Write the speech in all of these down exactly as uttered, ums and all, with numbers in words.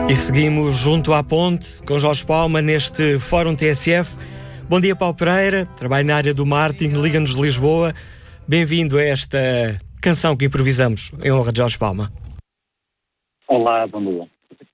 E seguimos junto à ponte com Jorge Palma neste Fórum T S F. Bom dia, Paulo Pereira, trabalho na área do marketing, Liga-nos de Lisboa. Bem-vindo a esta canção que improvisamos em honra de Jorge Palma. Olá, bom dia.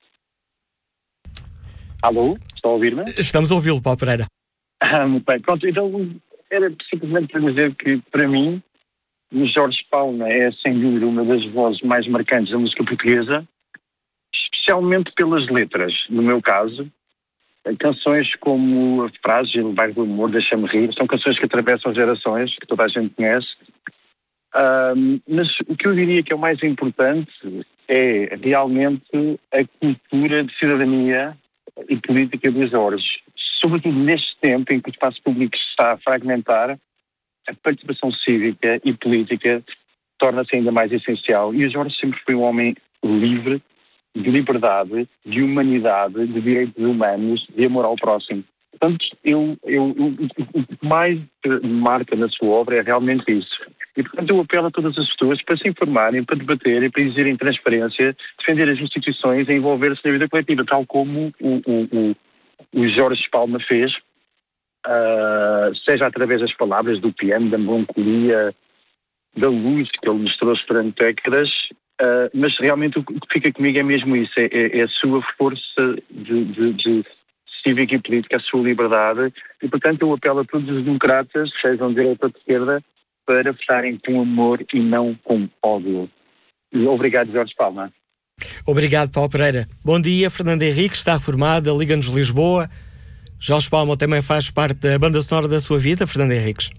Alô, estão a ouvir-me? Estamos a ouvi-lo, Paulo Pereira. Ah, muito bem. Pronto, então era simplesmente para dizer que, para mim, o Jorge Palma é, sem dúvida, uma das vozes mais marcantes da música portuguesa, especialmente pelas letras. No meu caso, canções como a frase "O Bairro do Amor, Deixa-me Rir", são canções que atravessam gerações, que toda a gente conhece. Um, mas o que eu diria que é o mais importante é realmente a cultura de cidadania e política de Jorge. Sobretudo neste tempo em que o espaço público se está a fragmentar, a participação cívica e política torna-se ainda mais essencial. E o Jorge sempre foi um homem livre, de liberdade, de humanidade, de direitos humanos, de amor ao próximo. Portanto, eu, eu, eu, o que mais marca na sua obra é realmente isso. E, portanto, eu apelo a todas as pessoas para se informarem, para debaterem, para exigirem transparência, defender as instituições e envolver-se na vida coletiva, tal como o, o, o, o Jorge Palma fez, uh, seja através das palavras, do piano, da melancolia, da luz que ele nos trouxe durante décadas. Uh, mas realmente o que fica comigo é mesmo isso, é, é, é a sua força de, de, de cívica e política, a sua liberdade, e portanto eu apelo a todos os democratas, sejam de direita ou de esquerda, para votarem com amor e não com ódio. E obrigado, Jorge Palma. Obrigado, Paulo Pereira. Bom dia, Fernando Henrique, está formada, Liga-nos de Lisboa. Jorge Palma também faz parte da banda sonora da sua vida, Fernando Henriques.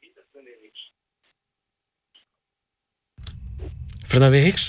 Fernando Henriques?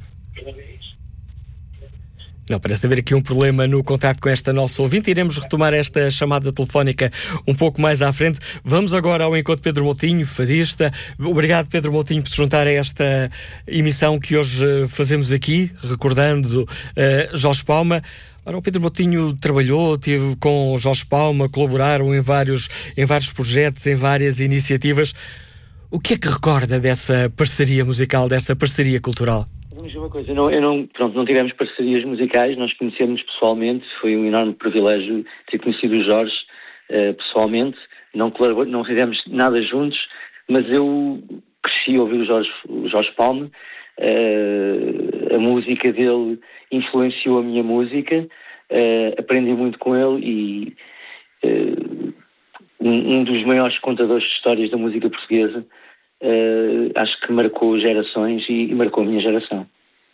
Não, parece haver aqui um problema no contacto com esta nossa ouvinte. Iremos retomar esta chamada telefónica um pouco mais à frente. Vamos agora ao encontro de Pedro Moutinho, fadista. Obrigado, Pedro Moutinho, por se juntar a esta emissão que hoje fazemos aqui, recordando uh, Jorge Palma. Ora, o Pedro Moutinho trabalhou, teve com Jorge Palma, colaboraram em vários, em vários projetos, em várias iniciativas. O que é que recorda dessa parceria musical, dessa parceria cultural? Vamos ver uma coisa, eu não, eu não, pronto, não tivemos parcerias musicais, nós conhecemos pessoalmente, foi um enorme privilégio ter conhecido o Jorge uh, pessoalmente, não, não fizemos nada juntos, mas eu cresci a ouvir o Jorge, o Jorge Palma, uh, a música dele influenciou a minha música, uh, aprendi muito com ele e uh, um, um dos maiores contadores de histórias da música portuguesa. Uh, acho que marcou gerações e, e marcou a minha geração.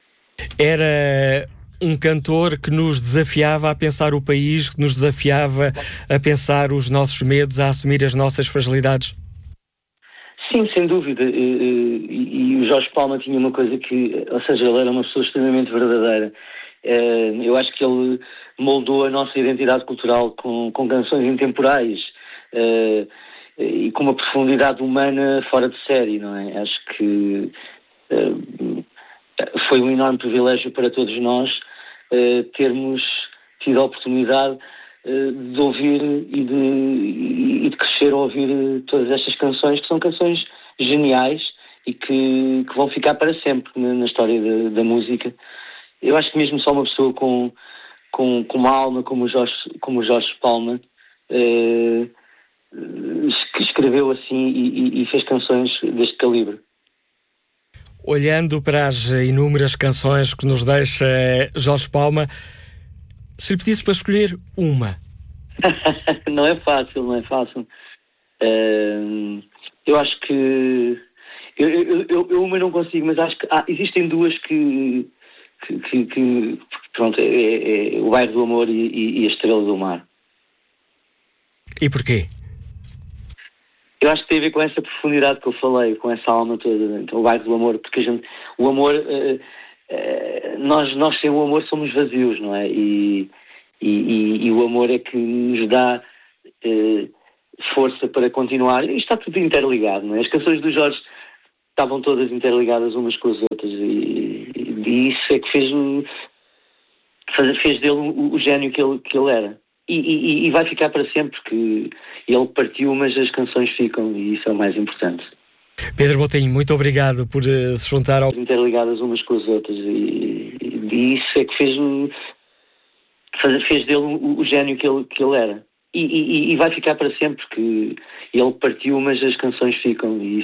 Era um cantor que nos desafiava a pensar o país, que nos desafiava a pensar os nossos medos, a assumir as nossas fragilidades. Sim, sem dúvida. Uh, e, e o Jorge Palma tinha uma coisa que, ou seja, ele era uma pessoa extremamente verdadeira. Uh, eu acho que ele moldou a nossa identidade cultural com, com canções intemporais. Uh, e com uma profundidade humana fora de série, não é? Acho que uh, foi um enorme privilégio para todos nós uh, termos tido a oportunidade uh, de ouvir e de, e de crescer a ouvir todas estas canções, que são canções geniais e que, que vão ficar para sempre na, na história da, da música. Eu acho que mesmo só uma pessoa com, com, com uma alma como o Jorge, como o Jorge Palma uh, que escreveu assim e, e fez canções deste calibre. Olhando para as inúmeras canções que nos deixa Jorge Palma, se lhe pedisse para escolher uma. Não é fácil, não é fácil. Uh, eu acho que eu, eu, eu, eu uma não consigo, mas acho que ah, existem duas que, que, que, que pronto, é, é, é o Bairro do Amor e, e a Estrela do Mar. E porquê? Eu acho que tem a ver com essa profundidade que eu falei, com essa alma toda, então, o Bairro do Amor, porque a gente, o amor, uh, uh, nós, nós sem o amor somos vazios, não é? E, e, e, e o amor é que nos dá uh, força para continuar. E está tudo interligado, não é? As canções do Jorge estavam todas interligadas umas com as outras e, e, e isso é que fez, o, fez dele o, o gênio que ele, que ele era. E, e, e vai ficar para sempre, porque ele partiu, mas as canções ficam, e isso é o mais importante. Pedro Moutinho, muito obrigado por uh, se juntar ao... Interligadas umas com as outras, e, e isso é que fez, o, fez dele o, o gênio que ele, que ele era. E, e, e vai ficar para sempre, porque ele partiu, mas as canções ficam, e